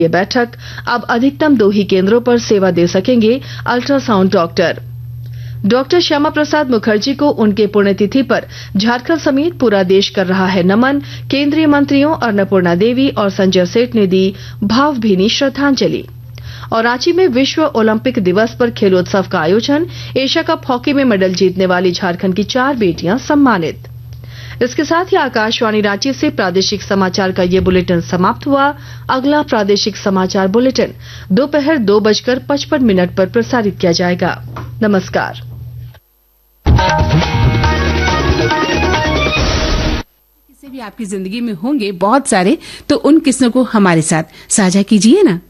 ये बैठक अब अधिकतम 2 ही केंद्रों पर सेवा दे सकेंगे ultrasound doctor. Doctor Shyama Prasad Mukherjee को उनके पुण्यतिथि पर झारखंड समेत पूरा देश कर रहा है नमन। केंद्रीय मंत्रियों अन्नपूर्णा देवी और संजय सेठ ने दी भावभीनी श्रद्धांजलि। और रांची में विश्व ओलंपिक दिवस पर खेलोत्सव का आयोजन। एशिया कप हॉकी में मेडल जीतने वाली झारखंड की 4 बेटियां सम्मानित। इसके साथ ही आकाशवाणी रांची से प्रादेशिक समाचार का ये बुलेटिन समाप्त हुआ। अगला प्रादेशिक समाचार बुलेटिन दोपहर 2:55 पर प्रसारित किया जाएगा। नमस्कार। किसी भी आपकी जिंदगी में होंगे बहुत सारे, तो उन किस्सों को हमारे साथ साझा कीजिए ना।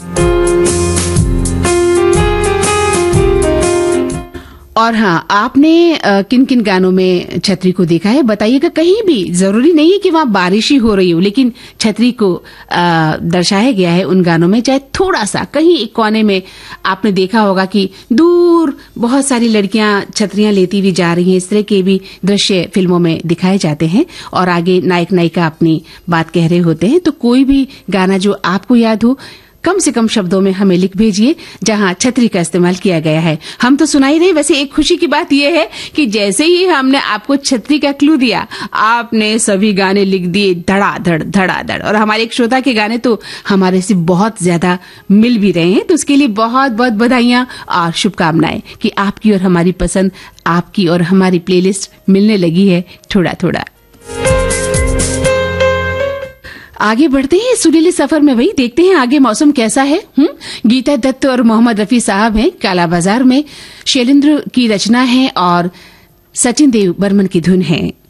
और हाँ, आपने किन किन गानों में छतरी को देखा है बताइएगा। कहीं भी जरूरी नहीं है कि वहां बारिश ही हो रही हो, लेकिन छतरी को दर्शाया गया है उन गानों में। चाहे थोड़ा सा कहीं एक कोने में आपने देखा होगा कि दूर बहुत सारी लड़कियां छतरियां लेती हुई जा रही हैं। इस तरह के भी दृश्य फिल्मों में दिखाए जाते हैं और आगे नायक नायिका अपनी बात कह रहे होते हैं। तो कोई भी गाना जो आपको याद हो, कम से कम शब्दों में हमें लिख भेजिए जहां छतरी का इस्तेमाल किया गया है। हम तो सुना ही रहे। वैसे एक खुशी की बात यह है कि जैसे ही हमने आपको छतरी का क्लू दिया, आपने सभी गाने लिख दिए धड़ाधड़ धड़ाधड़। और हमारे एक श्रोता के गाने तो हमारे से बहुत ज्यादा मिल भी रहे हैं, तो उसके लिए बहुत बहुत बधाइयां और शुभकामनाएं कि आपकी और हमारी पसंद, आपकी और हमारी प्लेलिस्ट मिलने लगी है थोड़ा थोड़ा। आगे बढ़ते हैं सुरीले सफर में। वही देखते हैं आगे मौसम कैसा है। गीता दत्त और मोहम्मद रफी साहब हैं काला बाजार में। शैलेंद्र की रचना है और सचिन देव बर्मन की धुन है।